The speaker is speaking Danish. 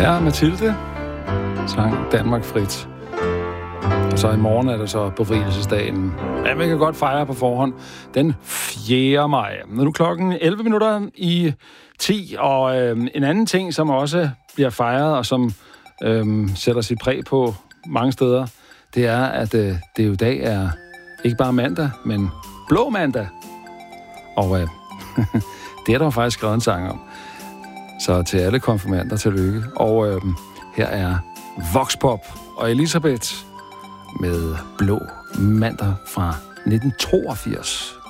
Ja, Mathilde sang Danmark frit. Og så i morgen er der så befrielsesdagen. Ja, man kan godt fejre på forhånd. Den 4. maj. Nu er klokken 11 minutter i 10, og en anden ting, som også bliver fejret, og som sætter sit præg på mange steder, det er, at det jo i dag er ikke bare mandag, men blå mandag. Og det er der faktisk skrevet en sang om. Så til alle konfirmander, tillykke. Og her er Voxpop og Elisabeth med Blå mandag fra 1982.